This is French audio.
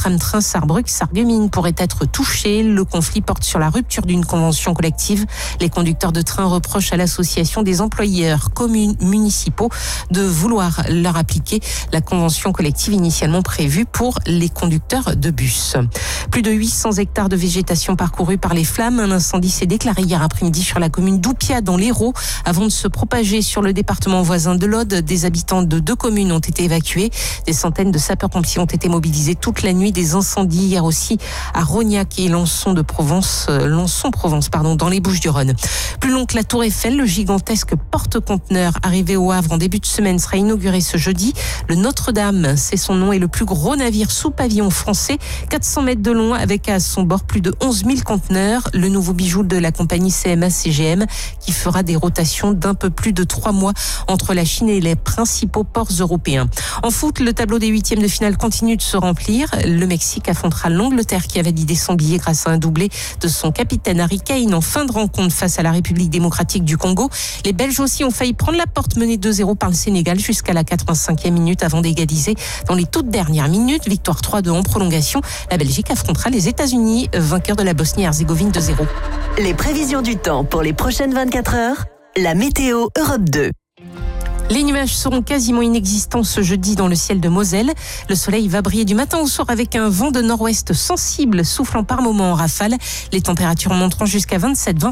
tram-train Sarrebruck-Sarreguemines pourrait être touché. Le conflit porte sur la rupture d'une convention collective. Les conducteurs de train reprochent à l'association des employeurs municipaux de vouloir leur appliquer la convention collective initialement prévue pour les conducteurs de bus. Plus de 800 hectares de végétation parcourus par les flammes. Un incendie s'est déclaré hier après-midi sur la commune d'Oupia dans l'Hérault. Avant de se propager sur le département voisin de l'Aude, des habitants de 2 communes ont été évacués. Des centaines de sapeurs-pompiers ont été mobilisés toute la nuit. Des incendies hier aussi à Rognac et Lançon Provence, dans les Bouches-du-Rhône. Plus long que la Tour Eiffel, le gigantesque porte-conteneur arrivé au Havre en début de semaine sera inauguré ce jeudi. Le Notre-Dame, c'est son nom, est le plus gros navire sous pavillon français. 400 mètres de long avec à son bord plus de 11 000 conteneurs. Le nouveau bijou de la compagnie CMA-CGM qui fera des rotations d'un peu plus de 3 mois entre la Chine et les principaux ports européens. En foot, le tableau des 8e de finale continue de se remplir. Le Mexique affrontera l'Angleterre qui a validé son billet grâce à un doublé de son capitaine Harry Kane en fin de rencontre face à la République démocratique du Congo. Les Belges aussi ont failli prendre la porte menée 2-0 par le Sénégal jusqu'à la 85e minute avant d'égaliser dans les toutes dernières minutes. Victoire 3-2 en prolongation. La Belgique affrontera les États-Unis, vainqueurs de la Bosnie-Herzégovine 2-0. Les prévisions du temps pour les prochaines 24 heures. La météo Europe 2. Les nuages seront quasiment inexistants ce jeudi dans le ciel de Moselle. Le soleil va briller du matin au soir avec un vent de nord-ouest sensible soufflant par moments en rafale. Les températures monteront jusqu'à 27-28